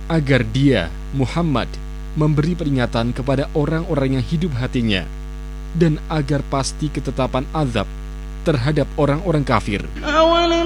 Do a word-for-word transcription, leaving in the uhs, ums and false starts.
agar dia, Muhammad, memberi peringatan kepada orang-orang yang hidup hatinya, dan agar pasti ketetapan azab terhadap orang-orang kafir.